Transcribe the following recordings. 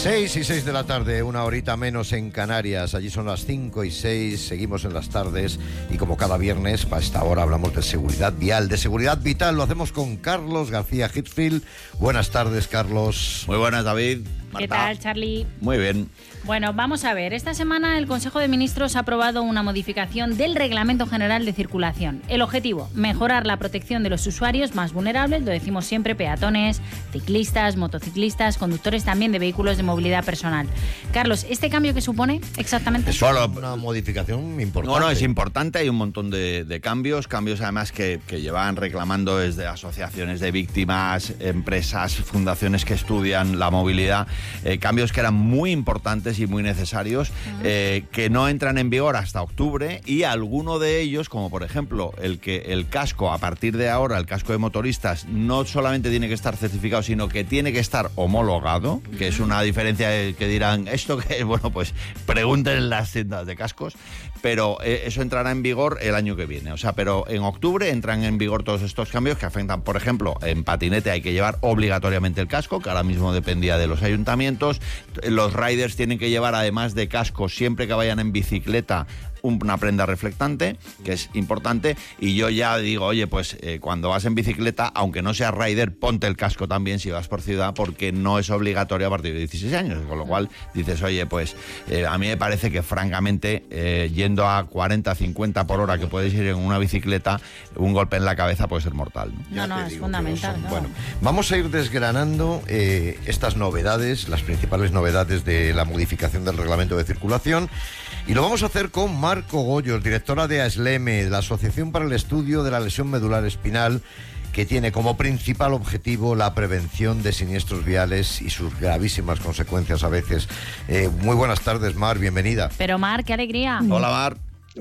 6:06 de la tarde, una horita menos en Canarias. Allí son las 5:06, seguimos en las tardes y como cada viernes, para esta hora hablamos de seguridad vial, de seguridad vital. Lo hacemos con Carlos García Hitfield. Buenas tardes, Carlos. Muy buenas, David. Marta. ¿Qué tal, Charlie? Muy bien. Bueno, vamos a ver. Esta semana el Consejo de Ministros ha aprobado una modificación del Reglamento General de Circulación. El objetivo, mejorar la protección de los usuarios más vulnerables, lo decimos siempre, peatones, ciclistas, motociclistas, conductores también de vehículos de movilidad personal. Carlos, ¿este cambio qué supone exactamente? Es una modificación importante. No, es importante. Hay un montón de cambios además que llevan reclamando desde asociaciones de víctimas, empresas, fundaciones que estudian la movilidad, cambios que eran muy importantes y muy necesarios, que no entran en vigor hasta octubre, y alguno de ellos, como por ejemplo el casco, a partir de ahora el casco de motoristas no solamente tiene que estar certificado, sino que tiene que estar homologado, que es una diferencia que dirán, ¿esto qué es? Bueno, pues pregunten en las tiendas de cascos, pero eso entrará en vigor el año que viene. O sea, pero en octubre entran en vigor todos estos cambios que afectan, por ejemplo, en patinete hay que llevar obligatoriamente el casco, que ahora mismo dependía de los ayuntamientos. Los riders tienen que llevar, además de casco, siempre que vayan en bicicleta, una prenda reflectante, que es importante. Y yo ya digo, oye, pues cuando vas en bicicleta, aunque no seas rider, ponte el casco también si vas por ciudad, porque no es obligatorio a partir de 16 años. Con lo cual dices, oye, pues a mí me parece que francamente, yendo a 40, 50 por hora, que puedes ir en una bicicleta, un golpe en la cabeza puede ser mortal. No, es fundamental. ¿No? Bueno, vamos a ir desgranando estas novedades, las principales novedades de la modificación del reglamento de circulación. Y lo vamos a hacer con Marco Goyos, directora de ASLEME, la Asociación para el Estudio de la Lesión Medular Espinal, que tiene como principal objetivo la prevención de siniestros viales y sus gravísimas consecuencias a veces. Muy buenas tardes, Mar, bienvenida. Pero Mar, qué alegría. Hola, Mar.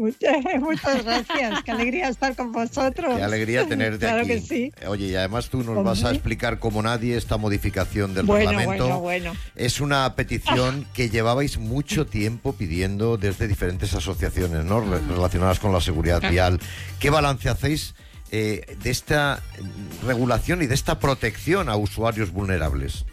Muchas gracias, qué alegría estar con vosotros. Qué alegría tenerte claro aquí. Que sí. Oye, y además tú nos vas a explicar como nadie esta modificación del reglamento. Bueno. Es una petición que llevabais mucho tiempo pidiendo desde diferentes asociaciones, ¿no?, relacionadas con la seguridad vial. ¿Qué balance hacéis de esta regulación y de esta protección a usuarios vulnerables?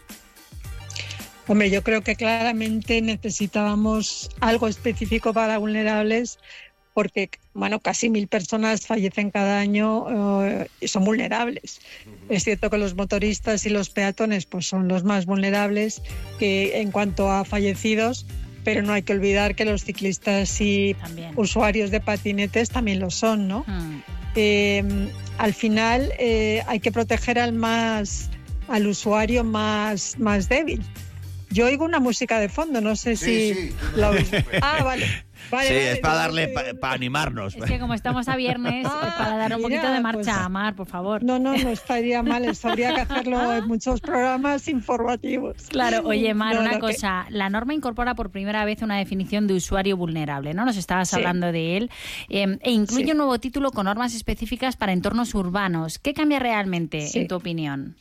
Hombre, yo creo que claramente necesitábamos algo específico para vulnerables, porque, bueno, casi 1.000 personas fallecen cada año y son vulnerables. Es cierto que los motoristas y los peatones pues son los más vulnerables que en cuanto a fallecidos, pero no hay que olvidar que los ciclistas y también usuarios de patinetes también lo son, ¿no? Al final hay que proteger al usuario más débil. Yo oigo una música de fondo, no sé si la oís. Ah, vale. Sí, es para darle, para animarnos. Es que como estamos a viernes, es para dar un poquito de marcha a Mar, por favor. No estaría mal, eso habría que hacerlo en muchos programas informativos. Claro, oye, Mar, una cosa, la norma incorpora por primera vez una definición de usuario vulnerable, ¿no? Nos estabas hablando de él, e incluye un nuevo título con normas específicas para entornos urbanos. ¿Qué cambia realmente, en tu opinión?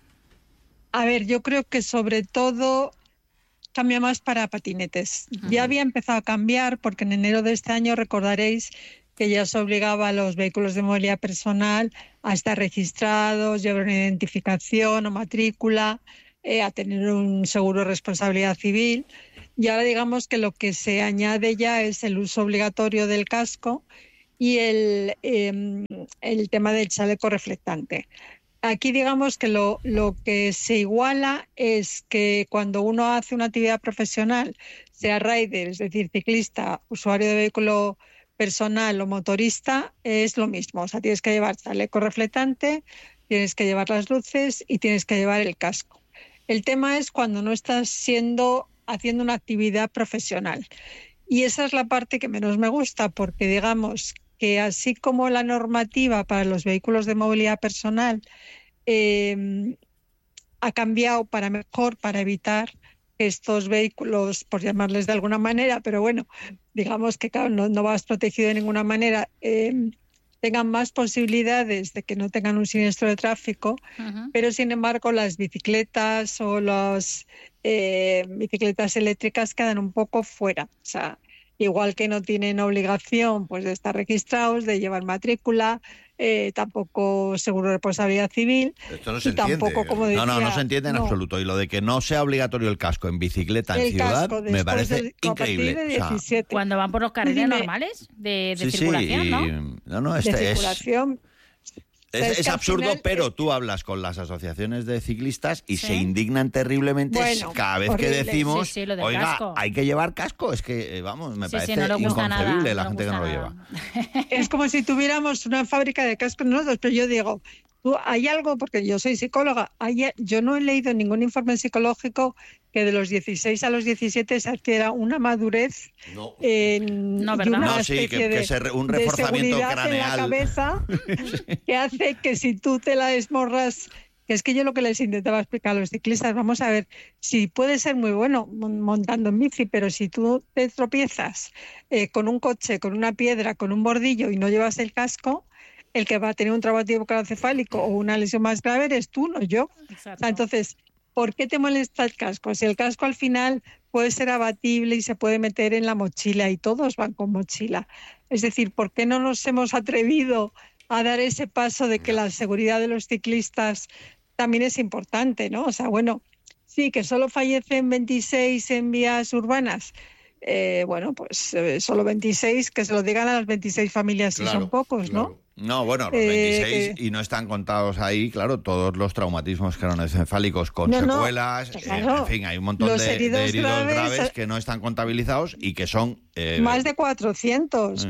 A ver, yo creo que sobre todo cambia más para patinetes. Ya había empezado a cambiar porque en enero de este año recordaréis que ya se obligaba a los vehículos de movilidad personal a estar registrados, llevar una identificación o matrícula, a tener un seguro de responsabilidad civil. Y ahora digamos que lo que se añade ya es el uso obligatorio del casco y el tema del chaleco reflectante. Aquí digamos que lo que se iguala es que cuando uno hace una actividad profesional, sea rider, es decir, ciclista, usuario de vehículo personal o motorista, es lo mismo. O sea, tienes que llevar chaleco reflectante, tienes que llevar las luces y tienes que llevar el casco. El tema es cuando no estás haciendo una actividad profesional. Y esa es la parte que menos me gusta, porque digamos que así como la normativa para los vehículos de movilidad personal ha cambiado para mejor, para evitar que estos vehículos, por llamarles de alguna manera, pero bueno, digamos que claro, no vas protegido de ninguna manera, tengan más posibilidades de que no tengan un siniestro de tráfico, pero sin embargo las bicicletas o las bicicletas eléctricas quedan un poco fuera. O sea, igual que no tienen obligación pues de estar registrados, de llevar matrícula, tampoco seguro de responsabilidad civil. Esto no se y tampoco, entiende. como decía, No se entiende en absoluto. Y lo de que no sea obligatorio el casco en bicicleta en ciudad me parece increíble. De 17. Cuando van por los carriles normales de circulación, ¿no? De circulación. Es absurdo, final, pero tú hablas con las asociaciones de ciclistas y se indignan terriblemente cada vez horrible. que decimos, oiga, casco. Hay que llevar casco. Es que, vamos, me parece no inconcebible la no gente que no lo lleva. Es como si tuviéramos una fábrica de cascos nosotros, pero yo digo, hay algo, porque yo soy psicóloga, yo no he leído ningún informe psicológico que de los 16 a los 17 se adquiera una madurez ¿verdad? Un reforzamiento craneal en la cabeza que hace que si tú te la desmorras, que es que yo lo que les intentaba explicar a los ciclistas, vamos a ver, si puedes ser muy bueno montando en bici, pero si tú te tropiezas con un coche, con una piedra, con un bordillo y no llevas el casco, el que va a tener un traumatismo craneoencefálico o una lesión más grave eres tú, no yo. O sea, entonces, ¿por qué te molesta el casco? Si el casco al final puede ser abatible y se puede meter en la mochila y todos van con mochila. Es decir, ¿por qué no nos hemos atrevido a dar ese paso de que la seguridad de los ciclistas también es importante, ¿no? O sea, bueno, sí, que solo fallecen 26 en vías urbanas. Pues solo 26, que se lo digan a las 26 familias si son pocos, ¿no? No, bueno, los 26 y no están contados ahí, claro, todos los traumatismos craneoencefálicos con secuelas, en fin, hay un montón de heridos graves que no están contabilizados y que son... más de 400,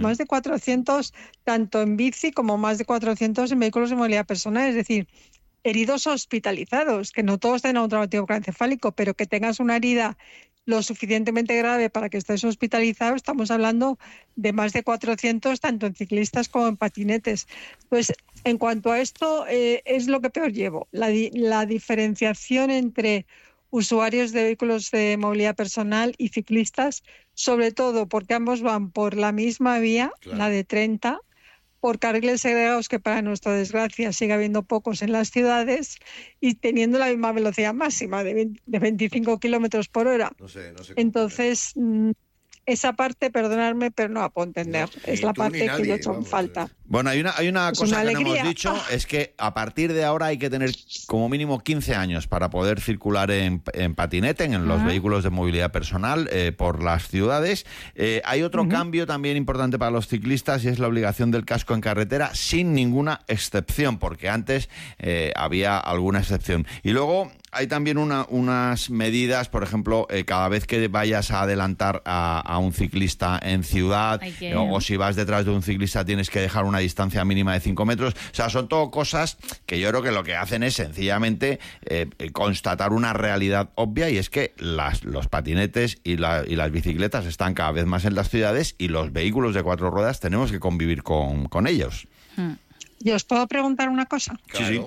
tanto en bici como más de 400 en vehículos de movilidad personal, es decir, heridos hospitalizados, que no todos tengan un traumatismo craneoencefálico, pero que tengas una herida lo suficientemente grave para que estés hospitalizado, estamos hablando de más de 400, tanto en ciclistas como en patinetes. Pues en cuanto a esto, es lo que peor llevo, la diferenciación entre usuarios de vehículos de movilidad personal y ciclistas, sobre todo porque ambos van por la misma vía, la de 30, por carriles segregados que para nuestra desgracia sigue habiendo pocos en las ciudades y teniendo la misma velocidad máxima de 25 kilómetros por hora. No sé Entonces, esa parte, perdonadme, pero no la puedo entender. Es la parte que yo he hecho en falta. Bueno, hay una cosa que no hemos dicho, es que a partir de ahora hay que tener como mínimo 15 años para poder circular en patinete, en los vehículos de movilidad personal, por las ciudades. Hay otro cambio también importante para los ciclistas y es la obligación del casco en carretera sin ninguna excepción, porque antes había alguna excepción. Y luego hay también unas medidas, por ejemplo, cada vez que vayas a adelantar a un ciclista en ciudad o si vas detrás de un ciclista tienes que dejar una distancia mínima de 5 metros. O sea, son todo cosas que yo creo que lo que hacen es sencillamente constatar una realidad obvia y es que los patinetes y las bicicletas están cada vez más en las ciudades y los vehículos de 4 ruedas tenemos que convivir con ellos. ¿Y os puedo preguntar una cosa? Claro. Sí.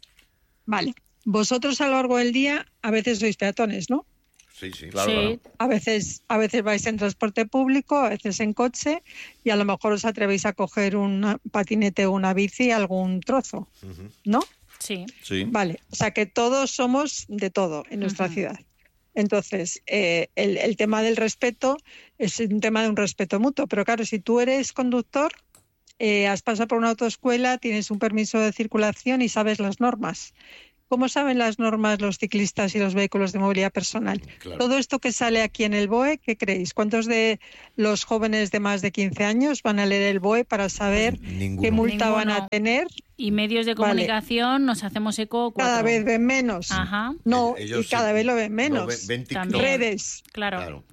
Vale. Vosotros a lo largo del día a veces sois peatones, ¿no? Sí, Claro. A veces vais en transporte público, a veces en coche y a lo mejor os atrevéis a coger un patinete o una bici algún trozo, ¿no? Sí. Vale, o sea que todos somos de todo en nuestra ciudad. Entonces, el tema del respeto es un tema de un respeto mutuo, pero claro, si tú eres conductor, has pasado por una autoescuela, tienes un permiso de circulación y sabes las normas. ¿Cómo saben las normas los ciclistas y los vehículos de movilidad personal? Claro. Todo esto que sale aquí en el BOE, ¿qué creéis? ¿Cuántos de los jóvenes de más de 15 años van a leer el BOE para saber qué multa van a tener? Y medios de comunicación nos hacemos eco. Cada vez ven menos. Ajá. No, Ellos y cada vez lo ven menos. Ven TikTok. Redes. Claro.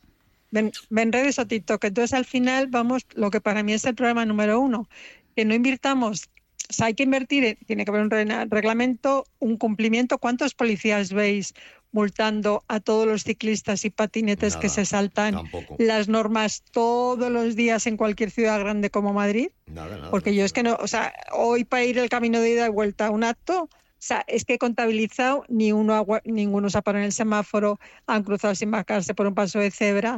Ven redes o TikTok. Entonces, al final, vamos, lo que para mí es el problema número 1, que no invirtamos. O sea, hay que invertir, tiene que haber un reglamento, un cumplimiento. ¿Cuántos policías veis multando a todos los ciclistas y patinetes que se saltan las normas todos los días en cualquier ciudad grande como Madrid? Nada. Porque yo es que no, o sea, hoy para ir el camino de ida y vuelta a un acto, o sea, es que he contabilizado, ninguno se ha parado en el semáforo, han cruzado sin marcarse por un paso de cebra,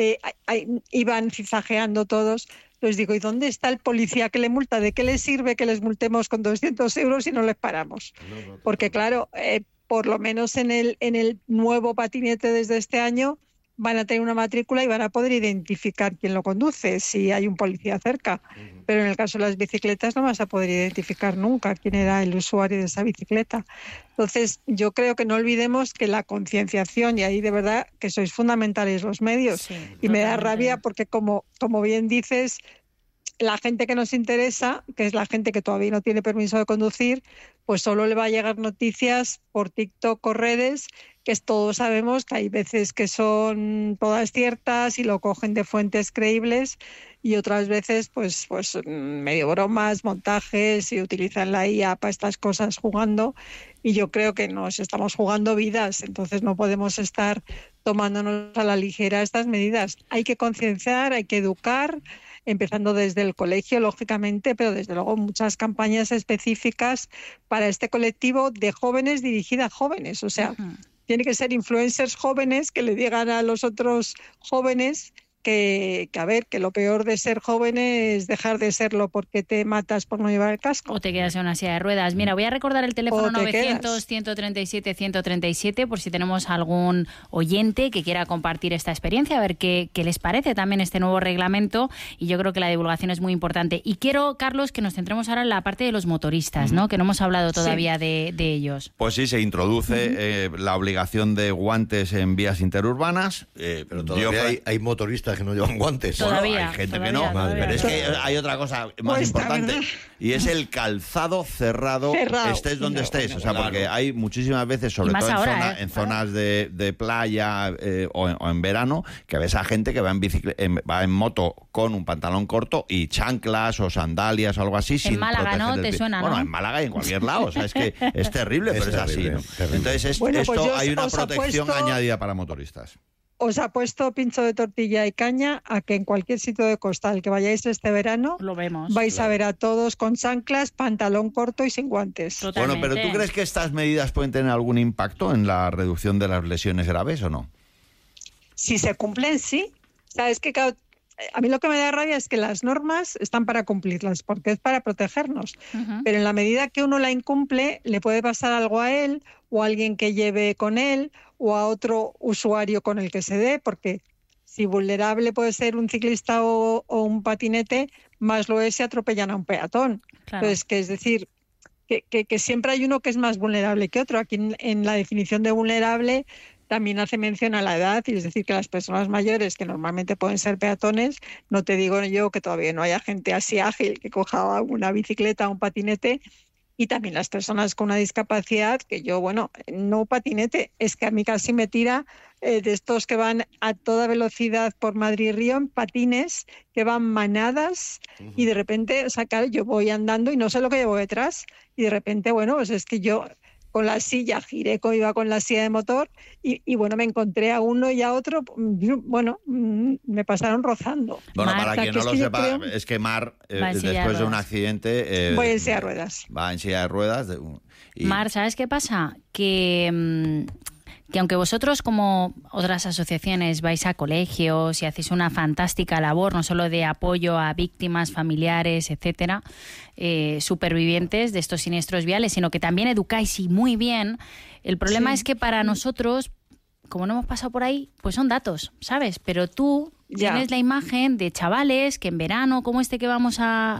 iban zigzagueando todos. Les digo, ¿y dónde está el policía que le multa? ¿De qué le sirve que les multemos con 200 euros y no les paramos? Porque claro, por lo menos en el nuevo patinete desde este año van a tener una matrícula y van a poder identificar quién lo conduce, si hay un policía cerca. Pero en el caso de las bicicletas no vas a poder identificar nunca quién era el usuario de esa bicicleta. Entonces, yo creo que no olvidemos que la concienciación, y ahí de verdad que sois fundamentales los medios, Sí, y me da totalmente. rabia porque como bien dices, la gente que nos interesa, que es la gente que todavía no tiene permiso de conducir, pues solo le va a llegar noticias por TikTok o redes, que todos sabemos que hay veces que son todas ciertas y lo cogen de fuentes creíbles, y otras veces pues medio bromas, montajes, y utilizan la IA para estas cosas jugando, y yo creo que nos estamos jugando vidas, entonces no podemos estar tomándonos a la ligera estas medidas. Hay que concienciar, hay que educar, empezando desde el colegio, lógicamente, pero desde luego muchas campañas específicas para este colectivo de jóvenes dirigida a jóvenes. O sea, tiene que ser influencers jóvenes que le digan a los otros jóvenes que a ver, que lo peor de ser joven es dejar de serlo porque te matas por no llevar el casco. O te quedas en una silla de ruedas. Mira, voy a recordar el teléfono O te quedas. 900-137-137 por si tenemos algún oyente que quiera compartir esta experiencia, a ver qué les parece también este nuevo reglamento, y yo creo que la divulgación es muy importante. Y quiero, Carlos, que nos centremos ahora en la parte de los motoristas, ¿no? Que no hemos hablado todavía de ellos. Pues sí, se introduce la obligación de guantes en vías interurbanas. Pero todavía hay motoristas que no llevan guantes. Todavía. Hay gente que todavía, no, todavía. pero es que hay otra cosa más Pues, importante, ¿verdad? y es el calzado cerrado, estés donde estés. O sea, porque hay muchísimas veces, sobre Y más todo ahora, en zonas de playa o en verano, que ves a gente que va va en moto con un pantalón corto y chanclas o sandalias o algo así. En Málaga, proteger ¿no? el Te pie. suena, ¿no? Bueno, en Málaga y en cualquier lado. O sea, es que es terrible, pero es terrible, así, ¿no? terrible. Entonces, Bueno, pues esto yo hay una os protección apuesto- añadida para motoristas. Os apuesto pincho de tortilla y caña a que en cualquier sitio de costal que vayáis este verano Lo vemos. vais a ver a todos con chanclas, pantalón corto y sin guantes. Totalmente. Bueno, pero ¿tú crees que estas medidas pueden tener algún impacto en la reducción de las lesiones graves o no? Si se cumplen, sí. O sea, es que claro, a mí lo que me da rabia es que las normas están para cumplirlas, porque es para protegernos. Ujú. Pero en la medida que uno la incumple, le puede pasar algo a él, o a alguien que lleve con él, o a otro usuario con el que se dé, porque si vulnerable puede ser un ciclista o un patinete, más lo es si atropellan a un peatón. Claro. Entonces, que es decir, que siempre hay uno que es más vulnerable que otro. Aquí en la definición de vulnerable también hace mención a la edad, y es decir, que las personas mayores, que normalmente pueden ser peatones, no te digo yo que todavía no haya gente así ágil que coja una bicicleta o un patinete, y también las personas con una discapacidad, que yo, bueno, no patinete, es que a mí casi me tira de estos que van a toda velocidad por Madrid-Río en patines, que van manadas, y de repente, o sea, claro, yo voy andando y no sé lo que llevo detrás, y de repente, bueno, pues es que yo con la silla giré, iba con la silla de motor, y bueno, me encontré a uno y a otro, bueno, me pasaron rozando. Bueno, Mar, para quien no lo sepa, es que Mar, Va en silla de después de un ruedas. accidente... Voy en silla de ruedas. Va en silla de ruedas. Y Mar, ¿sabes qué pasa? Que aunque vosotros, como otras asociaciones, vais a colegios y hacéis una fantástica labor, no solo de apoyo a víctimas, familiares, etcétera, supervivientes de estos siniestros viales, sino que también educáis y muy bien, el problema es que para nosotros, como no hemos pasado por ahí, pues son datos, ¿sabes? Pero tú Ya. tienes la imagen de chavales que en verano, como este que vamos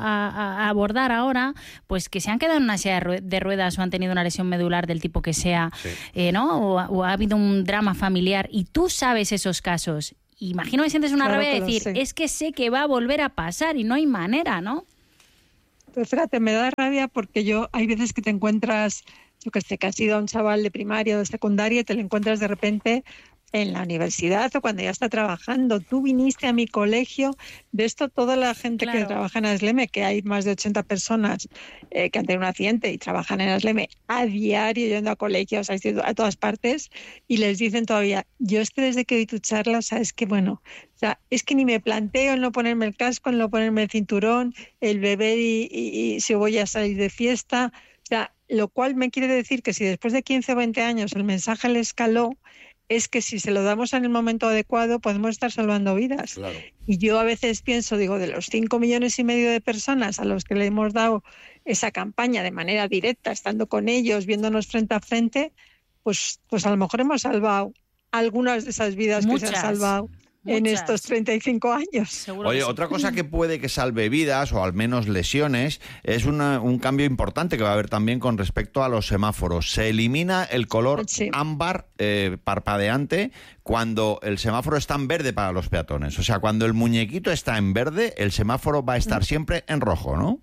a abordar ahora, pues que se han quedado en una silla de ruedas o han tenido una lesión medular del tipo que sea, ¿no? O ha habido un drama familiar, y tú sabes esos casos. Imagino que sientes una Claro rabia de que lo decir, sé. es que sé que va a volver a pasar y no hay manera, ¿no? Pues fíjate, me da rabia porque hay veces que te encuentras, yo que sé, que has ido a un chaval de primaria o de secundaria y te lo encuentras de repente en la universidad o cuando ya está trabajando. Tú viniste a mi colegio. De esto, toda la gente Claro. que trabaja en Asleme, que hay más de 80 personas que han tenido un accidente y trabajan en Asleme a diario, yendo a colegios, a todas partes, y les dicen todavía, yo es que desde que oí tu charla, o sea, es que bueno, o sea, es que ni me planteo el no ponerme el casco, el no ponerme el cinturón, el beber y si voy a salir de fiesta. O sea, lo cual me quiere decir que si después de 15 o 20 años el mensaje le escaló, es que si se lo damos en el momento adecuado podemos estar salvando vidas. Claro. Y yo a veces pienso, digo, de los 5,5 millones de personas a los que le hemos dado esa campaña de manera directa, estando con ellos, viéndonos frente a frente, pues a lo mejor hemos salvado algunas de esas vidas que se han salvado en estos 35 años. Seguro. Oye, que sí. otra cosa que puede que salve vidas o al menos lesiones es un cambio importante que va a haber también con respecto a los semáforos. Se elimina el color ámbar parpadeante cuando el semáforo está en verde para los peatones. O sea, cuando el muñequito está en verde, el semáforo va a estar siempre en rojo, ¿no?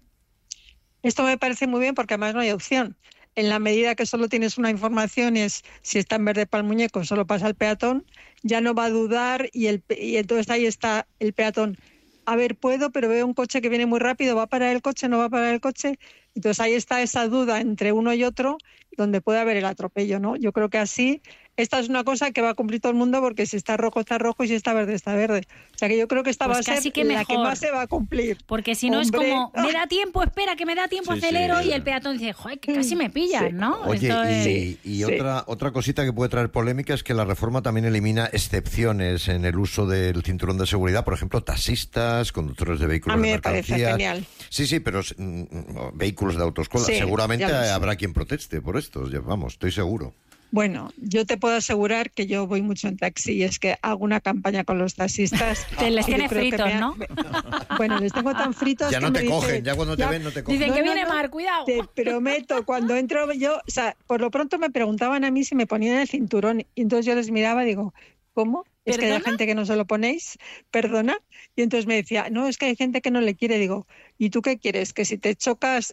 Esto me parece muy bien porque además no hay opción. En la medida que solo tienes una información, es si está en verde para el muñeco, solo pasa el peatón, ya no va a dudar y entonces ahí está el peatón. A ver, puedo, pero veo un coche que viene muy rápido, ¿va a parar el coche? ¿No va a parar el coche? Entonces ahí está esa duda entre uno y otro, donde puede haber el atropello, ¿no? Yo creo que así, esta es una cosa que va a cumplir todo el mundo porque si está rojo y si está verde, está verde. O sea que yo creo que esta va a ser la que más se va a cumplir. Porque si no es como, me da tiempo, espera, que me da tiempo, acelero, y el peatón dice, joder, que casi me pillan, ¿no? Oye, otra cosita que puede traer polémica es que la reforma también elimina excepciones en el uso del cinturón de seguridad, por ejemplo, taxistas, conductores de vehículos de mercancías. A mí me parece genial. Sí, pero vehículos de autoescuela. Seguramente habrá quien proteste por esto, vamos, estoy seguro. Bueno, yo te puedo asegurar que yo voy mucho en taxi y es que hago una campaña con los taxistas. Te les tiene fritos, ¿no? Bueno, les tengo tan fritos ya que no me te cogen, dicen, ya cuando te ven no te cogen. Dicen que viene Mar, cuidado. Te prometo, cuando entro yo, o sea, por lo pronto me preguntaban a mí si me ponían el cinturón y entonces yo les miraba y digo, ¿cómo? Es que hay gente que no se lo ponéis, perdona. Y entonces me decía, no, es que hay gente que no le quiere. Digo, ¿y tú qué quieres? ¿Que si te chocas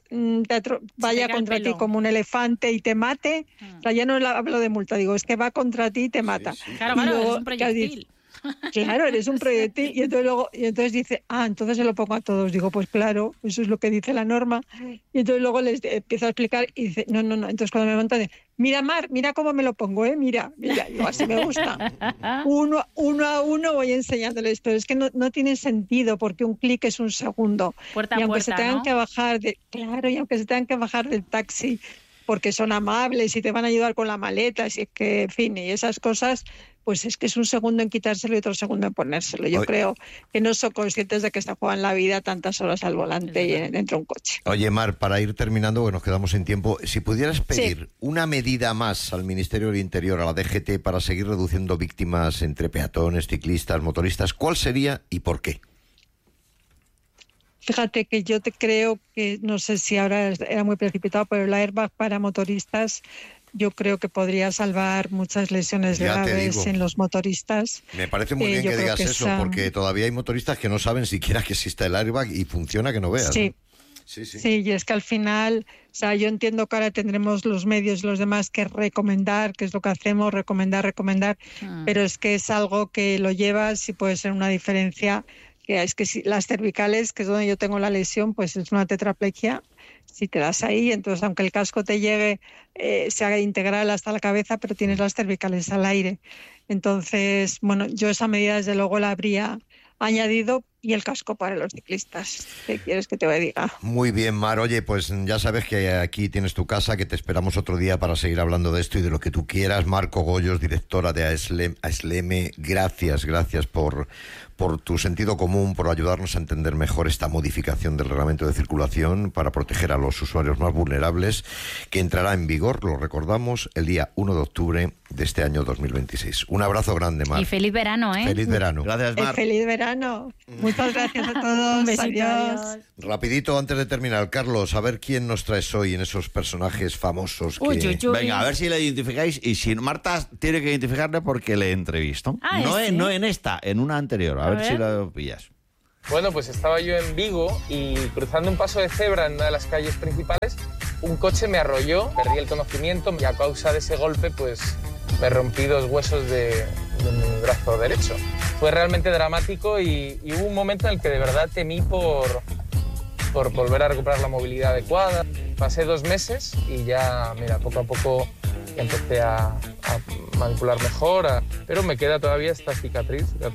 vaya contra ti como un elefante y te mate? O sea, ya no hablo de multa, digo, es que va contra ti y te mata. Sí. Claro, es un proyectil. Claro, eres un proyectil. Y entonces dice, entonces se lo pongo a todos. Digo, pues claro, eso es lo que dice la norma. Y entonces luego les empiezo a explicar y dice, no. Entonces cuando me montan, mira Mar, mira cómo me lo pongo, mira, yo así me gusta. Uno a uno voy enseñándoles, pero es que no tiene sentido porque un clic es un segundo. Puerta y aunque puerta, se tengan ¿no? que bajar y aunque se tengan que bajar del taxi porque son amables y te van a ayudar con la maleta, si es que, en fin, y esas cosas, pues es que es un segundo en quitárselo y otro segundo en ponérselo. Yo creo que no son conscientes de que se juegan la vida tantas horas al volante y dentro de un coche. Oye, Mar, para ir terminando, porque nos quedamos sin tiempo, si pudieras pedir una medida más al Ministerio del Interior, a la DGT, para seguir reduciendo víctimas entre peatones, ciclistas, motoristas, ¿cuál sería y por qué? Fíjate que yo te creo que, no sé si ahora era muy precipitado, pero el airbag para motoristas yo creo que podría salvar muchas lesiones graves en los motoristas. Me parece muy bien que digas eso, porque todavía hay motoristas que no saben siquiera que existe el airbag y funciona que no veas. Sí. Sí. Sí, y es que al final, o sea, yo entiendo que ahora tendremos los medios y los demás que recomendar, que es lo que hacemos, recomendar, pero es que es algo que lo llevas y puede ser una diferencia. Que es que si las cervicales, que es donde yo tengo la lesión, pues es una tetraplegia. Si te das ahí, entonces aunque el casco te llegue, se haga integral hasta la cabeza, pero tienes las cervicales al aire. Entonces, bueno, yo esa medida desde luego la habría añadido, y el casco para los ciclistas. ¿Qué quieres que te diga? Muy bien, Mar. Oye, pues ya sabes que aquí tienes tu casa, que te esperamos otro día para seguir hablando de esto y de lo que tú quieras. Mar Cogollos, directora de AESLEME, gracias por tu sentido común, por ayudarnos a entender mejor esta modificación del reglamento de circulación para proteger a los usuarios más vulnerables, que entrará en vigor, lo recordamos, el día 1 de octubre de este año 2026. Un abrazo grande, Mar. Y feliz verano, ¿eh? Feliz verano. Gracias, Mar. Feliz verano. Muchas gracias a todos. Un besito, adiós. Rapidito, antes de terminar, Carlos, a ver quién nos traes hoy en esos personajes famosos que... Uy. Venga, a ver si le identificáis. Y si Marta tiene que identificarle porque le entrevisto. No en esta, en una anterior. A ver si la pillas. Bueno, pues estaba yo en Vigo y cruzando un paso de cebra en una de las calles principales, un coche me arrolló, perdí el conocimiento y a causa de ese golpe pues me rompí 2 huesos de mi brazo derecho. Fue realmente dramático y hubo un momento en el que de verdad temí por volver a recuperar la movilidad adecuada. Pasé 2 meses y ya, mira, poco a poco empecé a manipular mejor, pero me queda todavía esta cicatriz, fíjate.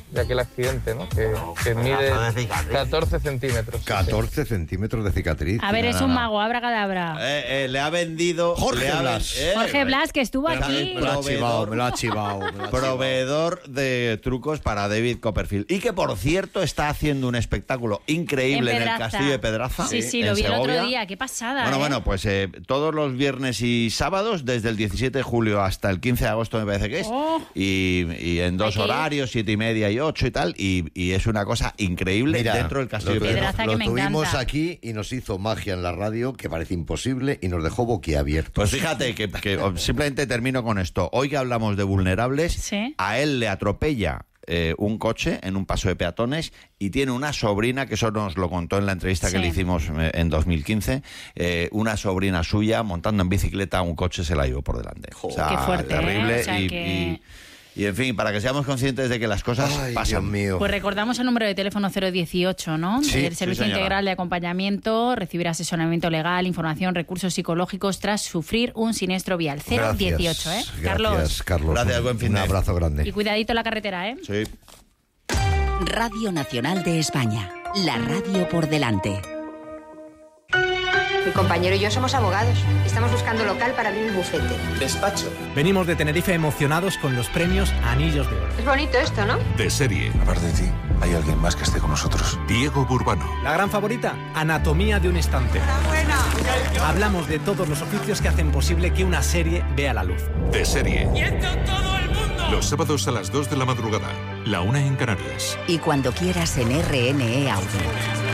de aquel accidente, ¿no? Que mide 14 centímetros. 14 centímetros de cicatriz. A ver, es un mago, abracadabra. Le ha vendido... Jorge Blas. Jorge Blas, que estuvo aquí. Me lo ha chivado. Proveedor de trucos para David Copperfield. Y que, por cierto, está haciendo un espectáculo increíble en el Castillo de Pedraza. Sí, lo vi el otro día. Qué pasada. Bueno, pues todos los viernes y sábados, desde el 17 de julio hasta el 15 de agosto, me parece que es. Y en dos horarios, 7:30 y 8 y tal. Y es una cosa increíble. Mira, dentro del Castillo de Pedraza. Lo tuvimos aquí y nos hizo magia en la radio, que parece imposible, y nos dejó boquiabiertos. Pues fíjate que simplemente termino con esto. Hoy que hablamos de vulnerables, ¿sí? A él le atropella un coche en un paso de peatones y tiene una sobrina, que eso nos lo contó en la entrevista que le hicimos en 2015, una sobrina suya montando en bicicleta un coche se la llevó por delante. O sea, qué fuerte, terrible. O sea Y en fin, para que seamos conscientes de que las cosas pasan. Dios mío. Pues recordamos el número de teléfono 018, ¿no? Sí, el Servicio Integral de Acompañamiento, recibir asesoramiento legal, información, recursos psicológicos tras sufrir un siniestro vial. 018, Gracias, Carlos. Gracias, buen fin Un de. abrazo grande. Y cuidadito la carretera, ¿eh? Sí. Radio Nacional de España. La radio por delante. Mi compañero y yo somos abogados. Estamos buscando local para abrir el bufete. Despacho. Venimos de Tenerife emocionados con los premios Anillos de Oro. Es bonito esto, ¿no? De serie. Aparte de ti, hay alguien más que esté con nosotros. Diego Burbano. La gran favorita, Anatomía de un instante. Hablamos de todos los oficios que hacen posible que una serie vea la luz. De serie. ¡Y esto todo el mundo! Los sábados a las 2 de la madrugada. La 1 en Canarias. Y cuando quieras en RNE Audio.